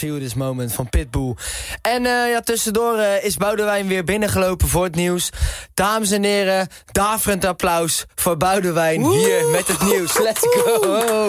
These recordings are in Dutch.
Feel This Moment van Pitbull. En tussendoor is Boudewijn weer binnengelopen voor het nieuws. Dames en heren, daverend applaus voor Boudewijn hier met het nieuws. Let's go!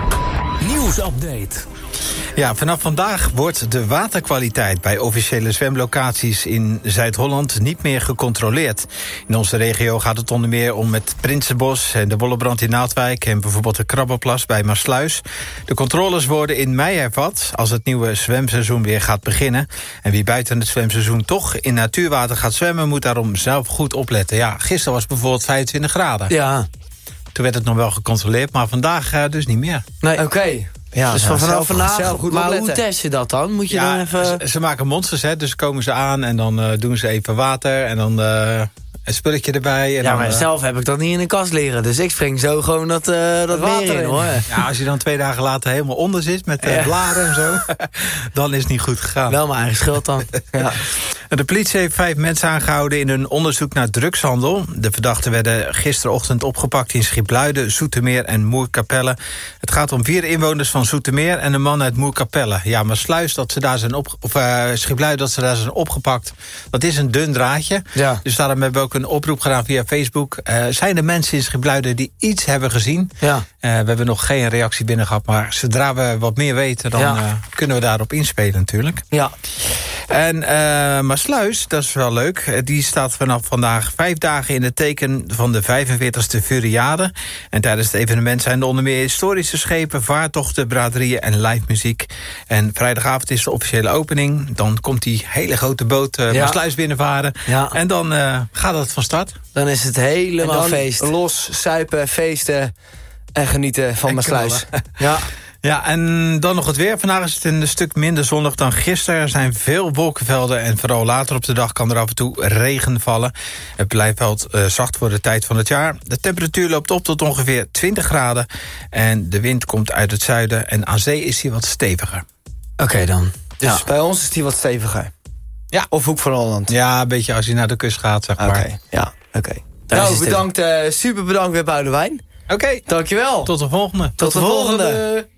Nieuwsupdate. Ja, vanaf vandaag wordt de waterkwaliteit bij officiële zwemlocaties in Zuid-Holland niet meer gecontroleerd. In onze regio gaat het onder meer om het Prinsenbos en de Wollebrand in Naaldwijk en bijvoorbeeld de Krabbelplas bij Maassluis. De controles worden in mei hervat als het nieuwe zwemseizoen weer gaat beginnen. En wie buiten het zwemseizoen toch in natuurwater gaat zwemmen moet daarom zelf goed opletten. Ja, gisteren was het bijvoorbeeld 25 graden. Ja. Toen werd het nog wel gecontroleerd, maar vandaag dus niet meer. Nee. Oké. Ja, dus vanaf vandaag, goed maar opletten. hoe test je dat dan? Moet je dan even... Ze maken monsters, hè, dus komen ze aan en dan doen ze even water en dan een spulletje erbij. En ja, dan, maar zelf heb ik dat niet in een kast liggen. Dus ik spring zo gewoon dat water in, hoor. Ja, als je dan 2 dagen later helemaal onder zit met blaren en zo, dan is het niet goed gegaan. Wel mijn eigen schuld dan. Ja. De politie heeft 5 mensen aangehouden in een onderzoek naar drugshandel. De verdachten werden gisterochtend opgepakt in Schipluiden, Zoetermeer en Moerkapelle. Het gaat om 4 inwoners van Zoetermeer en een man uit Moerkapelle. Ja, maar Sluis dat ze daar zijn Schipluiden dat ze daar zijn opgepakt, dat is een dun draadje. Ja. Dus daarom hebben we ook een oproep gedaan via Facebook. Zijn er mensen in Schipluiden die iets hebben gezien? Ja. We hebben nog geen reactie binnen gehad, maar zodra we wat meer weten, dan kunnen we daarop inspelen natuurlijk. Ja. En Maassluis, dat is wel leuk, die staat vanaf vandaag 5 dagen in het teken van de 45e Furiade. En tijdens het evenement zijn er onder meer historische schepen, vaartochten, braderieën en live muziek. En vrijdagavond is de officiële opening. Dan komt die hele grote boot Maassluis binnenvaren. Ja. En dan gaat het van start. Dan is het helemaal feest. Los, suipen, feesten en genieten van Maassluis. Ja. Ja, en dan nog het weer. Vandaag is het een stuk minder zonnig dan gisteren. Er zijn veel wolkenvelden en vooral later op de dag kan er af en toe regen vallen. Het blijft wel zacht voor de tijd van het jaar. De temperatuur loopt op tot ongeveer 20 graden. En de wind komt uit het zuiden en aan zee is hij wat steviger. Oké, dan. Dus bij ons is die wat steviger. Ja. Of Hoek van Holland. Ja, een beetje als je naar de kust gaat, zeg maar. Oké, ja, oké. Nou, bedankt, super bedankt weer Boudewijn. Oké. Dankjewel. Tot de volgende. Tot de volgende.